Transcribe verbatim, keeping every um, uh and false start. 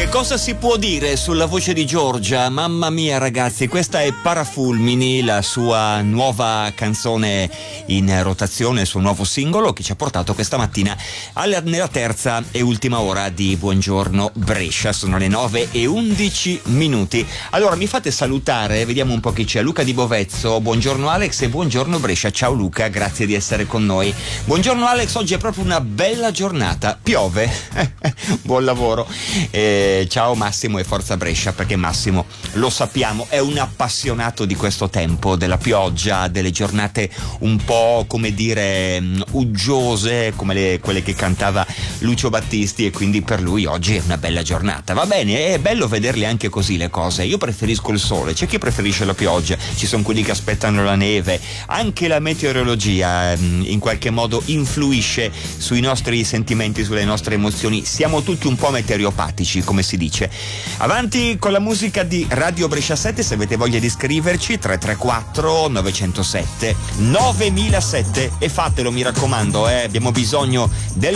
Che cosa si può dire sulla voce di Giorgia? Mamma mia ragazzi, questa è Parafulmini, la sua nuova canzone in rotazione, il suo nuovo singolo che ci ha portato questa mattina alla, nella terza e ultima ora di Buongiorno Brescia. Sono le nove e undici minuti. Allora mi fate salutare, vediamo un po' chi c'è. Luca di Bovezzo, buongiorno Alex e buongiorno Brescia. Ciao Luca, grazie di essere con noi. Buongiorno Alex, oggi è proprio una bella giornata, piove, buon lavoro. Eh, ciao Massimo e forza Brescia, perché Massimo, lo sappiamo, è un appassionato di questo tempo, della pioggia, delle giornate un po', come dire, uggiose, come le, quelle che cantava Lucio Battisti, e quindi per lui oggi è una bella giornata. Va bene, è bello vederle anche così le cose. Io preferisco il sole, c'è chi preferisce la pioggia, ci sono quelli che aspettano la neve. Anche la meteorologia in qualche modo influisce sui nostri sentimenti, sulle nostre emozioni. Siamo tutti un po' meteoropatici, come si dice. Avanti con la musica di Radio Brescia sette, se avete voglia di scriverci tre tre quattro nove zero sette nove zero zero sette, e fatelo, mi raccomando, eh, abbiamo bisogno del